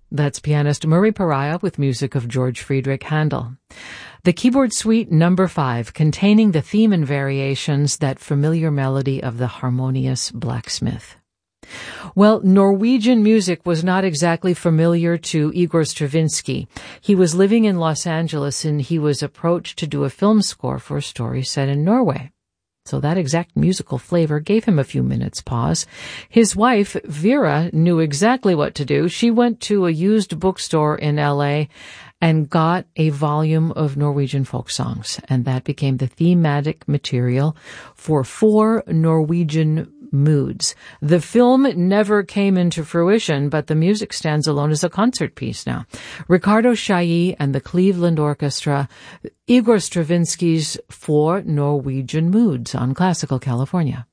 That's pianist Murray Pariah with music of George Friedrich Handel. The Keyboard Suite No. 5, containing the theme and variations, that familiar melody of the harmonious blacksmith. Well, Norwegian music was not exactly familiar to Igor Stravinsky. He was living in Los Angeles and he was approached to do a film score for a story set in Norway. So that exact musical flavor gave him a few minutes pause. His wife, Vera, knew exactly what to do. She went to a used bookstore in L.A. and got a volume of Norwegian folk songs, and that became the thematic material for 4 Norwegian moods. The film never came into fruition, but the music stands alone as a concert piece now. Ricardo Chailly and the Cleveland Orchestra, Igor Stravinsky's 4 Norwegian moods on Classical California.